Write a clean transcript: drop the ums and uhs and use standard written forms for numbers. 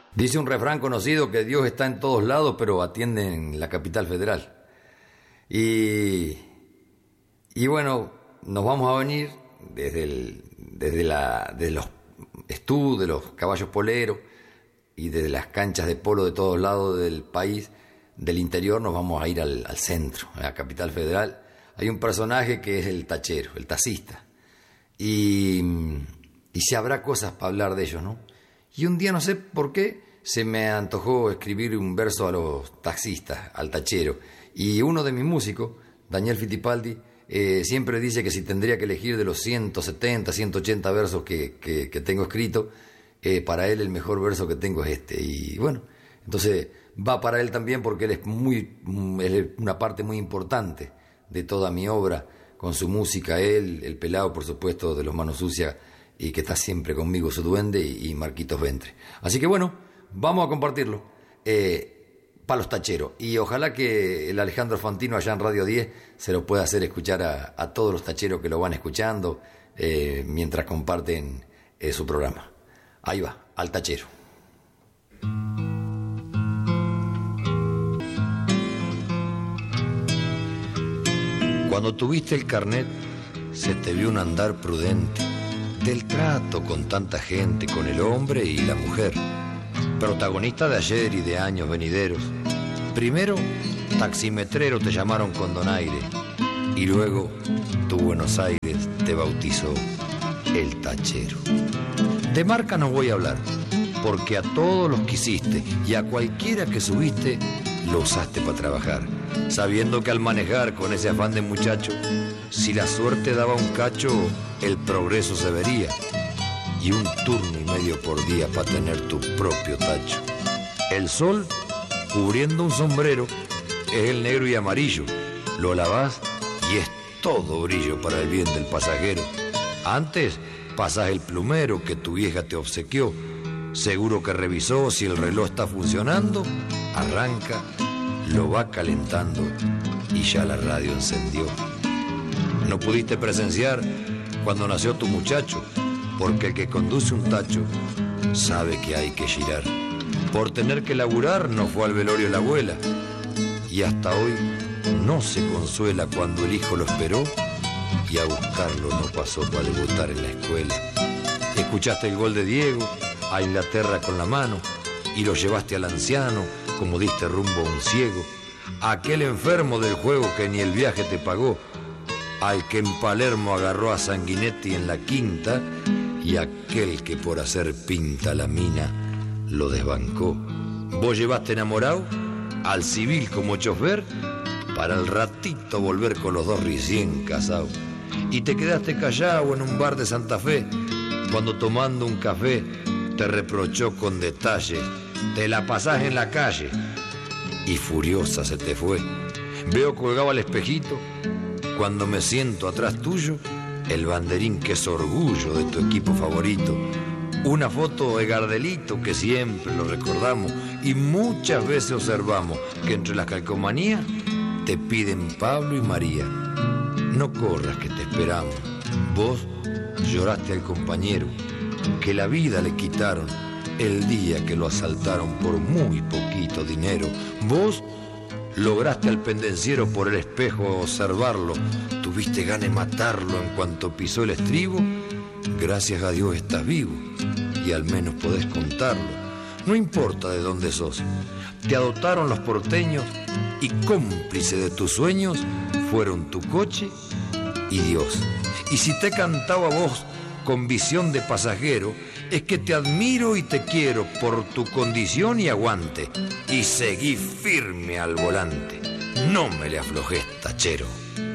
Dice un refrán conocido que Dios está en todos lados, pero atiende en la capital federal. Y bueno, nos vamos a venir desde los estudios de los caballos poleros y desde las canchas de polo de todos lados del país, del interior, nos vamos a ir al centro, a la capital federal. Hay un personaje que es el tachero, el taxista. Y se habrá cosas para hablar de ellos, ¿no? Y un día, no sé por qué, se me antojó escribir un verso a los taxistas, al tachero. Y uno de mis músicos, Daniel Fittipaldi, siempre dice que si tendría que elegir de los 170, 180 versos que tengo escrito, para él el mejor verso que tengo es este. Y bueno, entonces va para él también porque él es una parte muy importante de toda mi obra, con su música, él, el pelado, por supuesto, de los Manos Sucias, y que está siempre conmigo, su duende, y Marquitos Ventre. Así que bueno, vamos a compartirlo para los tacheros. Y ojalá que el Alejandro Fantino allá en Radio 10 se lo pueda hacer escuchar a todos los tacheros que lo van escuchando mientras comparten su programa. Ahí va, al tachero. Cuando tuviste el carnet, se te vio un andar prudente del trato con tanta gente, con el hombre y la mujer, protagonista de ayer y de años venideros. Primero, taximetrero te llamaron con donaire, y luego tu Buenos Aires te bautizó el tachero. De marca no voy a hablar, porque a todos los que hiciste y a cualquiera que subiste lo usaste para trabajar, sabiendo que al manejar con ese afán de muchacho, si la suerte daba un cacho, el progreso se vería, y un turno y medio por día para tener tu propio tacho. El sol, cubriendo un sombrero, es el negro y amarillo, lo lavás y es todo brillo para el bien del pasajero. Antes pasás el plumero que tu vieja te obsequió, seguro que revisó si el reloj está funcionando, arranca, lo va calentando y ya la radio encendió. No pudiste presenciar cuando nació tu muchacho, porque el que conduce un tacho sabe que hay que girar. Por tener que laburar no fue al velorio la abuela, y hasta hoy no se consuela cuando el hijo lo esperó y a buscarlo no pasó para debutar en la escuela. Escuchaste el gol de Diego a Inglaterra con la mano y lo llevaste al anciano como diste rumbo a un ciego, a aquel enfermo del juego que ni el viaje te pagó, al que en Palermo agarró a Sanguinetti en la quinta y aquel que por hacer pinta la mina lo desbancó. Vos llevaste enamorado al civil como chofer para al ratito volver con los dos recién casados, y te quedaste callado en un bar de Santa Fe cuando tomando un café te reprochó con detalle: te la pasás en la calle, y furiosa se te fue. Veo colgado al espejito, cuando me siento atrás tuyo, el banderín que es orgullo de tu equipo favorito. Una foto de Gardelito que siempre lo recordamos y muchas veces observamos que entre las calcomanías te piden Pablo y María. No corras que te esperamos. Vos lloraste al compañero que la vida le quitaron el día que lo asaltaron por muy poquito dinero. Vos lograste al pendenciero por el espejo observarlo, tuviste ganas de matarlo en cuanto pisó el estribo. Gracias a Dios estás vivo y al menos podés contarlo. No importa de dónde sos, te adoptaron los porteños y cómplice de tus sueños fueron tu coche y Dios. Y si te he cantado a vos con visión de pasajero, es que te admiro y te quiero por tu condición y aguante, y seguí firme al volante. No me le aflojes, tachero.